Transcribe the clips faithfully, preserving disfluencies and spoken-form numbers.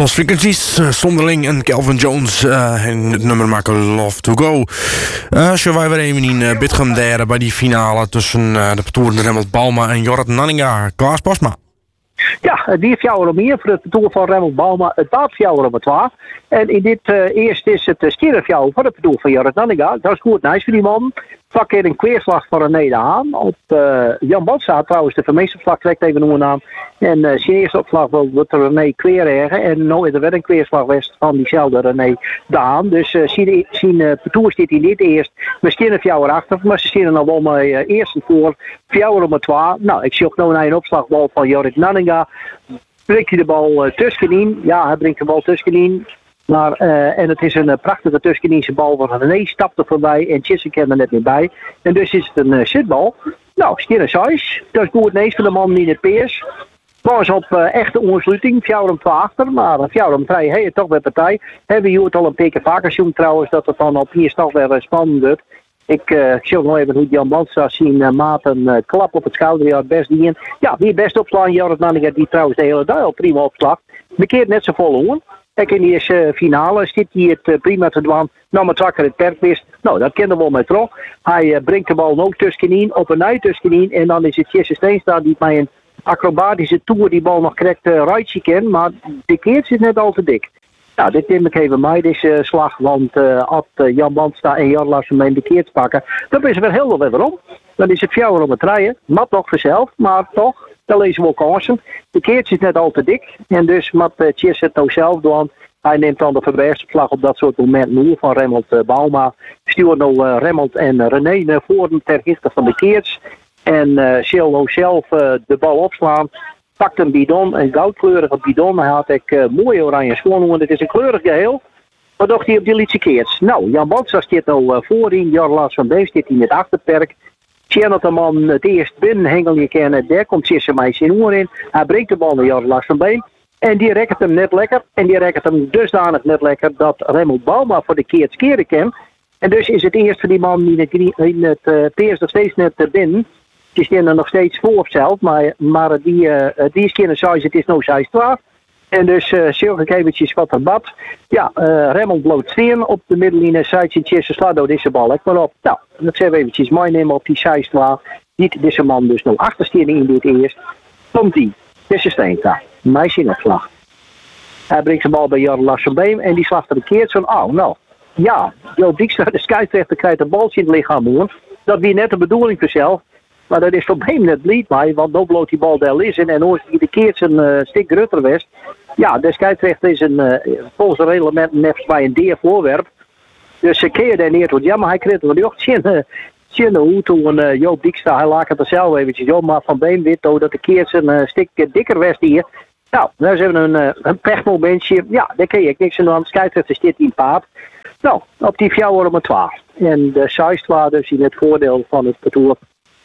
Lost Frequencies, uh, Sonderling en Calvin Jones uh, en het nummer maken Love to Go. Uh, Zullen wij weer even in uh, Bitgum daar bij die finale tussen uh, de petoerende Remmelt Balma en Jorrit Nanninga. Klaas Pasma. Ja, die heeft jou meer voor het betoer van Remmelt Balma. Het baat voor jou om het waar. En in dit uh, eerst is het uh, skierf jou voor het betoer van Jorrit Nanninga. Dat is goed, nice voor die man. Vlak keer een kweerslag van René de Haan. Op uh, Jan Bandsta trouwens de vermeestersvlag trekt even een naam. En uh, zijn eerste opslag wordt René Kweerergen. En nu is er weer een kweerslag west van diezelfde René de Haan. Dus uh, zijn, zijn uh, betoer zit hij niet eerst. We staan er jou erachter. Maar ze staan er nog wel met uh, eerst en voor. Fjouwer om het waar. Nou, ik zie ook nu een opslagbal van Jorrit Nanninga. Brengt hij de bal uh, tussenin. Ja, hij brengt de bal tussenin. Maar, uh, en het is een uh, prachtige Tuskeninse bal van René stapt er voorbij en Tjitsen kan er net niet bij. En dus is het een uh, zitbal. Nou, Skinner Sais. Dat is goed ineens voor de man die in het peers. Was op uh, echte ontsluiting. Fjouwer twee achter. Maar uh, Fjouwer om drie heeft toch bij partij. Hebben we het al een keer vaker zien trouwens. Dat het dan op hier toch weer uh, spannend wordt. Ik, uh, ik zie ook nog even hoe Jan Bandsta zien uh, maat een uh, klap op het schouder. Ja, best die in. Ja, die best opslaan. Jorrit Nanninga die trouwens de hele dag al prima opslag. Bekeert net zo vol hoor. Kijk, in die eerste finale zit hij het uh, prima te doen. Nou, met zakker het perk wist. Nou, dat kennen we wel met Trog. Hij uh, brengt de bal ook tussenin, op een nij tussenin. En dan is het Jesse Steenstra die bij een acrobatische toer die bal nog correct uh, rightje kent. Maar de keert zit net al te dik. Nou, dit neem ik even mij, deze uh, slag. Want uh, als uh, Jan Bandsta en Jan Larsen mee de keert pakken, dan is er weer heel veel waarom. Dan is het fjouwer om het rijden. Mat nog vanzelf, maar toch. Dan lezen we ook kansen. De keertje is net al te dik. En dus moet uh, Tjis het nou zelf doen. Hij neemt dan de verbergvlag op dat soort momenten nu van Remmelt uh, Balma. Stuurt nou uh, Remmelt en uh, René naar voren ter hichte van de keerts. En uh, zal nou zelf uh, de bal opslaan. Pakt een bidon, een goudkleurige bidon. Hij had ik uh, mooie oranje schoenen. Want het is een kleurig geheel. Wat dacht hij op die liedje keerts? Nou, Jan Bandsta staat nou uh, voorin. Jan Lars van Beef zit hij met achterperk. Tjernat de man het eerst binnen hengel je kennen. Daar komt Sisse mij zijn oor in. Hij breekt de bal naar Jan Lars van Been. En die rekt hem net lekker. En die rekt hem dusdanig net lekker dat Remmelt Balma voor de keert skeren kan. En dus is het eerst voor die man die in het, in het uh, peers nog steeds net uh, binnen. Die staan er nog steeds voor op zelf. Maar, maar die, uh, die is keer size, het is nou size twaalf. En dus uh, zorg ik eventjes wat er bad. Ja, uh, Remmelt bloot steen op de middenlijn. Zijtje Tjisse slaat door deze bal. Ik maar op. Nou, dat zijn we eventjes mooi nemen op die size twaalf. Niet deze man dus nog achtersteer in dit eerst. Komt die. Deze Steenstra. Meisje in opslag. Hij brengt de bal bij Jan Larsen Beem en die slacht er een keer zo'n oh, nou. Ja, Joop Dijkstra, de scheidsrechter, krijgt een baltje in het lichaam hoor. Dat wie net de bedoeling voor zelf. Maar dat is voor Beem net niet mij, want dan bloot die bal daar liggen en ooit die de keert zijn uh, stik grutter west. Ja, de scheidsrechter is een, uh, volgens de reglementen net bij een deer voorwerp. Dus ze uh, keer daar neer tot jammer, hij kreeg er ook zin. Tjenne hoe toen uh, Joop Dijkstra, hij laat het er zelf eventjes op, maar Van Beem weet dat de keert zijn uh, stik uh, dikker west hier. Nou, daar hebben we een, uh, een pechmomentje. Ja, daar kun je niks aan doen. De scheidsrechter zit in paard. Nou, op die fjouwer om het twaalf. En de Seistwa dus in het voordeel van het parcours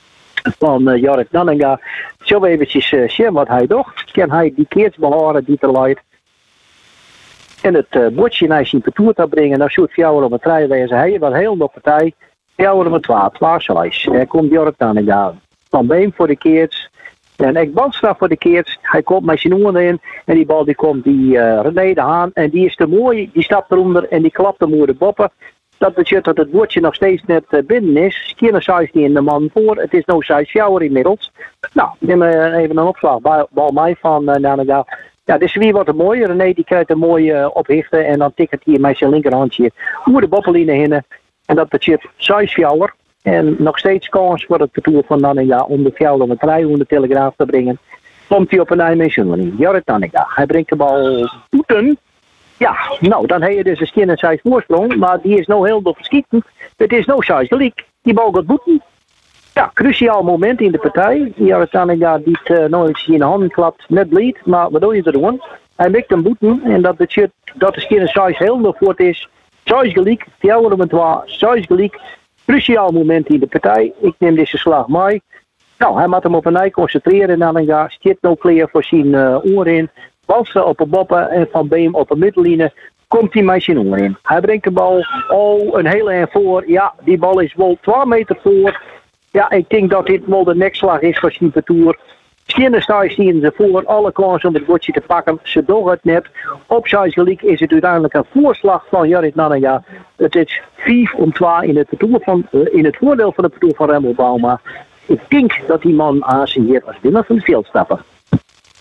van uh, Jorrit Nanninga. Zullen we eventjes uh, zien wat hij doet. Kan hij die keert behoren die te leidt. En het uh, bordje naar zijn parcours te brengen. Dan zoet fjouwer om het drie wezen. Hij wat heel de partij. Fjouwer om het twaalf. twaalf Sais. Er komt Jorrit Nanninga. Van Beem voor de keerts. En ik Bandsta voor de keerts. Hij komt met zijn oren in. En die bal die komt die uh, René de Haan. En die is te mooi. Die stapt eronder. En die klapt de moeder boppen. Dat betekent dat het woordje nog steeds net uh, binnen is. Skinner size die in de man voor. Het is no size fjouwer inmiddels. Nou, neem uh, even een opslag. Bal, bal mij van uh, Nanninga. Ja, dus wie wordt er mooi. René die krijgt een mooie uh, ophichten. En dan tikt hij met zijn linkerhandje hoe de boppeline hinnen. En dat betekent size fjouwer. En nog steeds kans voor het parcours van Nanninga om de fjouwer om het rijden om de Telegraaf te brengen. Komt hij op een Nijmegen. Jorrit Nanninga. Hij brengt de bal voeten. Ja, nou, dan heb je dus een skin en size voorsprong. Maar die is nou heel veel verschieten. Het is nou size gelijk. Die bal gaat boeten. Ja, cruciaal moment in de partij. Jorrit Nanninga die het uh, nou eens in de handen klapt. Net bleed, maar wat doe je er doen? Hij mikt hem boeten. En dat betekent dat de skin en size heel veel voort is. Size gelijk. Fjouwer om het waar. Size gelijk. Cruciaal moment in de partij. Ik neem deze slag mee. Nou, hij moet hem op een nij concentreren. Nanninga stiet nou clear voor zijn uh, oor in. Balsen op een boppen en Van Beem op een middenlijne. Komt hij met zijn oor in. Hij brengt de bal. Oh, een hele eind voor. Ja, die bal is wel twee meter voor. Ja, ik denk dat dit wel de nekslag is voor zijn parcours. Schienenstijl zien ze voor alle kans om het bordje te pakken. Ze doen het net. Op zes gelijk is het uiteindelijk een voorslag van Jorrit Nanninga. Het is vijf om twee in het, van, uh, in het voordeel van de parcours van Remmel Bauma. Ik denk dat die man aanzien hier als winnaar van de veldstappen.